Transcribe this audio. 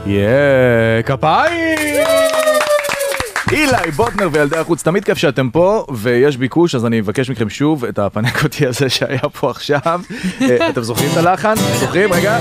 כפיים! אילי בוטנר וילדי החוץ, תמיד כיף שאתם פה ויש ביקוש, אז אני אבקש מכם שוב את הפנקותי הזה שהיה פה עכשיו. אתם זוכרים את הלחן? זוכרים? רגע.